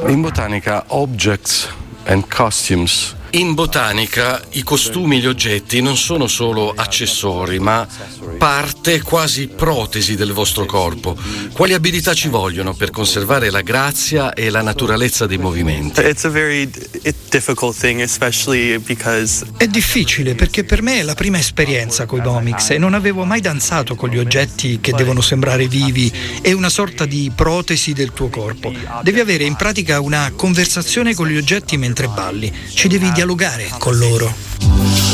In botanica, objects and costumes. In botanica i costumi e gli oggetti non sono solo accessori, ma parte, quasi protesi del vostro corpo. Quali abilità ci vogliono per conservare la grazia e la naturalezza dei movimenti? It's a very difficult thing, especially because È difficile perché per me è la prima esperienza coi Bomix e non avevo mai danzato con gli oggetti che devono sembrare vivi e una sorta di protesi del tuo corpo. Devi avere in pratica una conversazione con gli oggetti mentre balli, ci devi dialogare con loro.